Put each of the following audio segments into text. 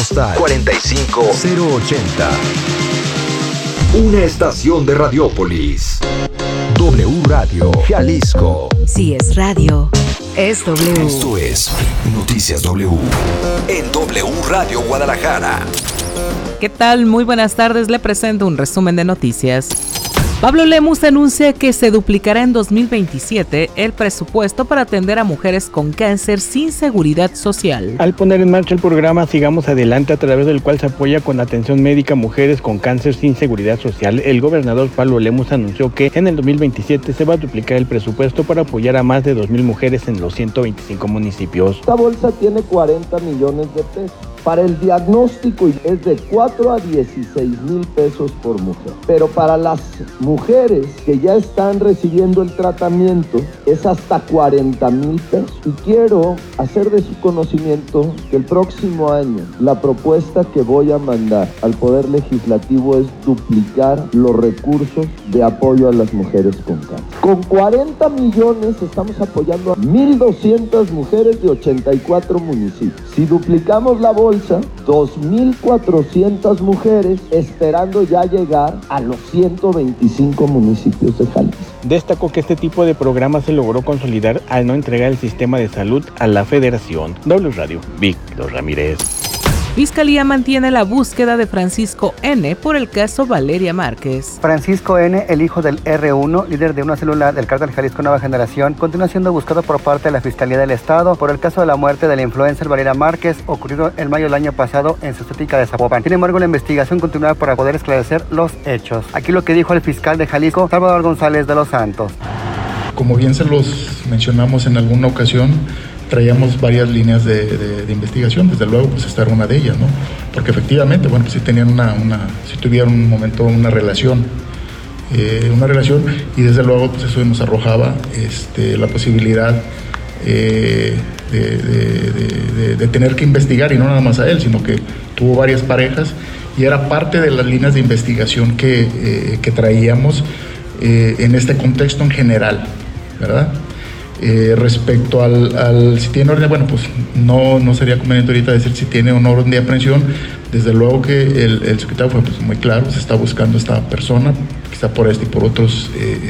Postal 45080. Una estación de Radiópolis. W Radio Jalisco. Si es radio, es W. Esto es Noticias W. En W Radio Guadalajara. ¿Qué tal? Muy buenas tardes. Le presento un resumen de noticias. Pablo Lemus anuncia que se duplicará en 2027 el presupuesto para atender a mujeres con cáncer sin seguridad social. Al poner en marcha el programa Sigamos Adelante, a través del cual se apoya con atención médica a mujeres con cáncer sin seguridad social, el gobernador Pablo Lemus anunció que en el 2027 se va a duplicar el presupuesto para apoyar a más de 2,000 mujeres en los 125 municipios. Esta bolsa tiene 40 millones de pesos. Para el diagnóstico es de 4 a 16,000 pesos por mujer. Pero para las mujeres que ya están recibiendo el tratamiento es hasta 40,000 pesos. Y quiero hacer de su conocimiento que el próximo año la propuesta que voy a mandar al Poder Legislativo es duplicar los recursos de apoyo a las mujeres con cáncer. Con 40 millones estamos apoyando a 1,200 mujeres de 84 municipios. Si duplicamos la bolsa, 2,400 mujeres esperando ya llegar a los 125 municipios de Jalisco. Destacó que este tipo de programa se logró consolidar al no entregar el sistema de salud a la Federación. W Radio, Víctor Ramírez. Fiscalía mantiene la búsqueda de Francisco N. por el caso Valeria Márquez. Francisco N., el hijo del R1, líder de una célula del Cártel Jalisco Nueva Generación, continúa siendo buscado por parte de la Fiscalía del Estado por el caso de la muerte de la influencer Valeria Márquez, ocurrido en mayo del año pasado en Sestética de Zapopan. Sin embargo, la investigación continúa para poder esclarecer los hechos. Aquí lo que dijo el fiscal de Jalisco, Salvador González de los Santos. Como bien se los mencionamos en alguna ocasión, traíamos varias líneas de investigación, desde luego pues esta era una de ellas, ¿no? Porque efectivamente, bueno, pues sí tenían si tuvieron un momento una relación y desde luego pues eso nos arrojaba la posibilidad de tener que investigar, y no nada más a él, sino que tuvo varias parejas y era parte de las líneas de investigación que traíamos en este contexto en general, ¿verdad? Respecto al si tiene orden, bueno, pues no sería conveniente ahorita decir si tiene una orden de aprehensión. Desde luego que el secretario fue pues muy claro, se está buscando esta persona, quizá por este y por otros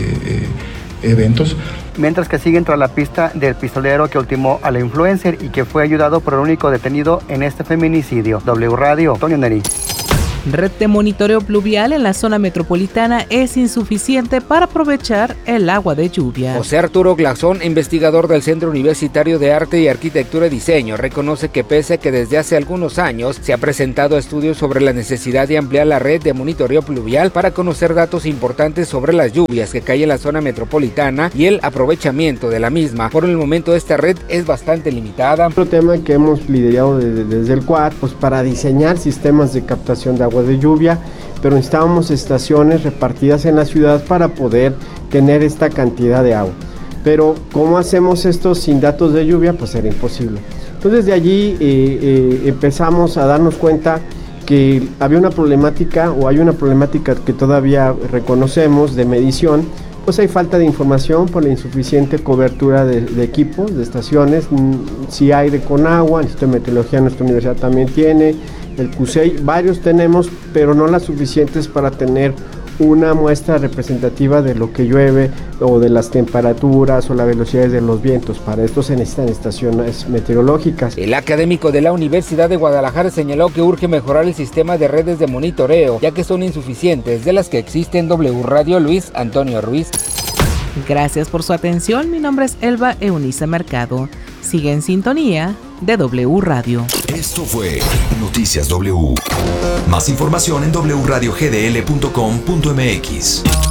eventos. Mientras que siguen tras la pista del pistolero que ultimó a la influencer y que fue ayudado por el único detenido en este feminicidio. W Radio, Antonio Neri. Red de monitoreo pluvial en la zona metropolitana es insuficiente para aprovechar el agua de lluvia. José Arturo Glazón, investigador del Centro Universitario de Arte y Arquitectura y Diseño, reconoce que pese a que desde hace algunos años se ha presentado estudios sobre la necesidad de ampliar la red de monitoreo pluvial para conocer datos importantes sobre las lluvias que caen en la zona metropolitana y el aprovechamiento de la misma, por el momento esta red es bastante limitada. Otro tema que hemos liderado desde el CUAD, pues para diseñar sistemas de captación de agua de lluvia, pero necesitábamos estaciones repartidas en la ciudad para poder tener esta cantidad de agua. Pero ¿cómo hacemos esto sin datos de lluvia? Pues era imposible. Entonces de allí empezamos a darnos cuenta que había una problemática, o hay una problemática que todavía reconocemos de medición. Pues hay falta de información por la insuficiente cobertura de equipos, de estaciones. Si hay de Conagua, el Instituto de Meteorología, nuestra universidad también tiene, el CUSEI, varios tenemos, pero no las suficientes para tener una muestra representativa de lo que llueve o de las temperaturas o las velocidades de los vientos. Para esto se necesitan estaciones meteorológicas. El académico de la Universidad de Guadalajara señaló que urge mejorar el sistema de redes de monitoreo, ya que son insuficientes de las que existen. W Radio, Luis Antonio Ruiz. Gracias por su atención. Mi nombre es Elba Eunice Mercado. Sigue en sintonía de W Radio. Esto fue Noticias W. Más información en wradiogdl.com.mx.